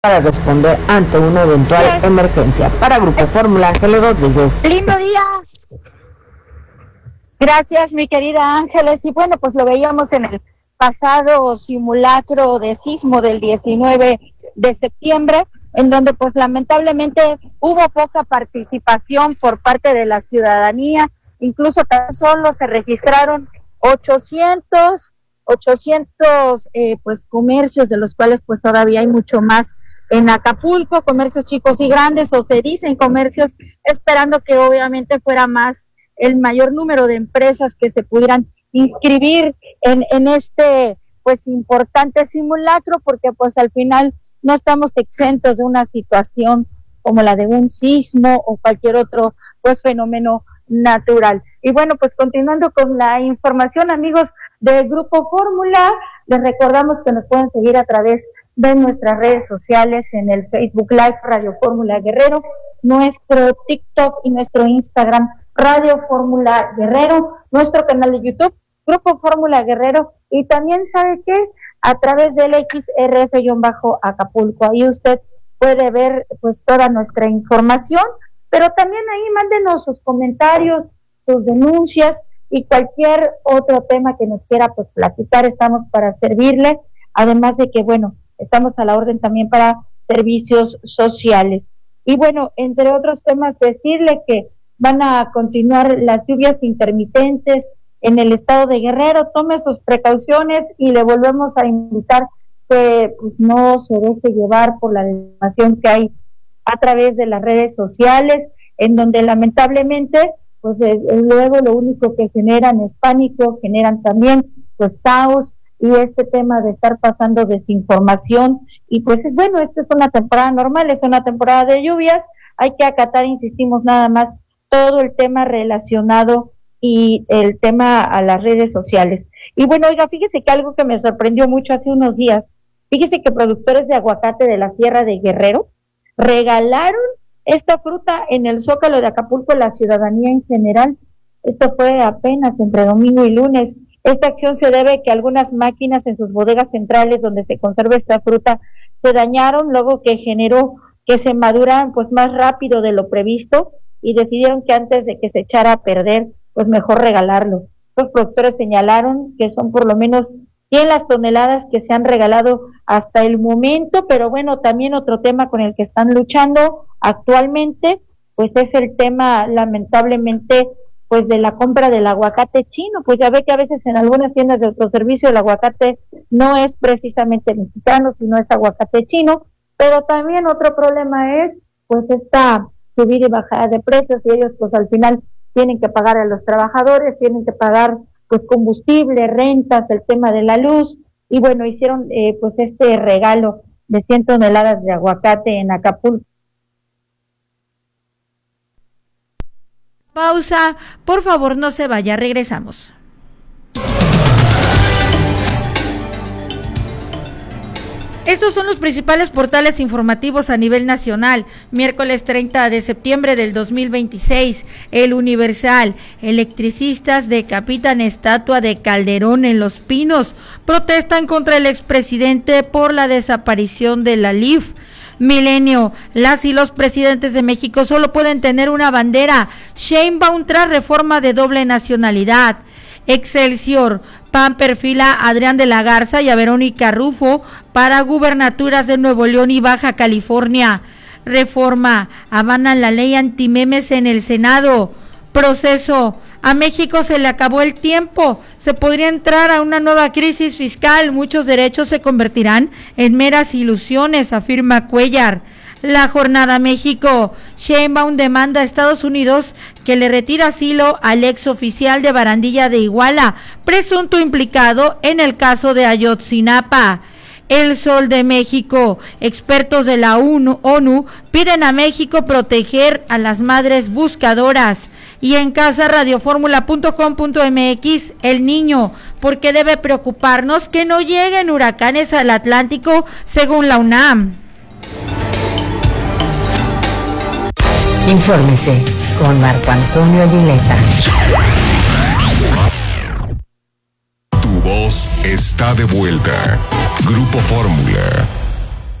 para responder ante una eventual emergencia. Para Grupo Fórmula, Ángeles Rodríguez. ¡Lindo día! Gracias, mi querida Ángeles. Y bueno, pues lo veíamos en el pasado simulacro de sismo del 19 de septiembre, en donde pues lamentablemente hubo poca participación por parte de la ciudadanía. Incluso tan solo se registraron 800 pues comercios, de los cuales pues todavía hay mucho más en Acapulco, comercios chicos y grandes, o se dicen comercios, esperando que obviamente fuera más el mayor número de empresas que se pudieran inscribir en este pues importante simulacro, porque pues al final no estamos exentos de una situación como la de un sismo o cualquier otro pues fenómeno natural. Y bueno, pues continuando con la información, amigos del Grupo Fórmula, les recordamos que nos pueden seguir a través de nuestras redes sociales, en el Facebook Live Radio Fórmula Guerrero, nuestro TikTok y nuestro Instagram Radio Fórmula Guerrero, nuestro canal de YouTube Grupo Fórmula Guerrero, y también, ¿sabe qué? A través del XRF-Acapulco. Ahí usted puede ver pues toda nuestra información, pero también ahí mándenos sus comentarios, sus denuncias y cualquier otro tema que nos quiera pues platicar. Estamos para servirle, además de que bueno, estamos a la orden también para servicios sociales. Y bueno, entre otros temas, decirle que van a continuar las lluvias intermitentes en el estado de Guerrero. Tome sus precauciones y le volvemos a invitar que pues no se deje llevar por la desinformación que hay a través de las redes sociales, en donde lamentablemente pues luego lo único que generan es pánico, generan también pues caos y este tema de estar pasando desinformación. Y pues bueno, esta es una temporada normal, es una temporada de lluvias, hay que acatar, insistimos, nada más todo el tema relacionado y el tema a las redes sociales. Y bueno, oiga, fíjese que algo que me sorprendió mucho hace unos días, fíjese que productores de aguacate de la Sierra de Guerrero regalaron esta fruta en el Zócalo de Acapulco a la ciudadanía en general. Esto fue apenas entre domingo y lunes. Esta acción se debe a que algunas máquinas en sus bodegas centrales donde se conserva esta fruta se dañaron, luego que generó que se maduraran pues más rápido de lo previsto, y decidieron que antes de que se echara a perder, pues mejor regalarlo. Los productores señalaron que son por lo menos 100 las toneladas que se han regalado hasta el momento, pero bueno, también otro tema con el que están luchando actualmente, pues es el tema, lamentablemente, pues de la compra del aguacate chino. Pues ya ve que a veces en algunas tiendas de autoservicio el aguacate no es precisamente mexicano, sino es aguacate chino, pero también otro problema es pues esta subida y bajada de precios, y ellos pues al final tienen que pagar a los trabajadores, tienen que pagar pues combustible, rentas, el tema de la luz, y bueno, hicieron pues este regalo de 100 toneladas de aguacate en Acapulco. Pausa, por favor no se vaya, regresamos. Estos son los principales portales informativos a nivel nacional. Miércoles 30 de septiembre del 2026, El Universal. Electricistas decapitan estatua de Calderón en Los Pinos. Protestan contra el expresidente por la desaparición de la LIF. Milenio, las y los presidentes de México solo pueden tener una bandera. Sheinbaum tras reforma de doble nacionalidad. Excelsior, PAN perfila a Adrián de la Garza y a Verónica Rufo para gubernaturas de Nuevo León y Baja California. Reforma, avalan la ley antimemes en el Senado. Proceso, a México se le acabó el tiempo, se podría entrar a una nueva crisis fiscal, muchos derechos se convertirán en meras ilusiones, afirma Cuellar. La Jornada México, Sheinbaum demanda a Estados Unidos que le retire asilo al ex oficial de Barandilla de Iguala, presunto implicado en el caso de Ayotzinapa. El Sol de México, expertos de la ONU piden a México proteger a las madres buscadoras. Y en casa, radioformula.com.mx, El Niño, porque debe preocuparnos que no lleguen huracanes al Atlántico, según la UNAM. Infórmese con Marco Antonio Aguilera. Tu voz está de vuelta. Grupo Fórmula.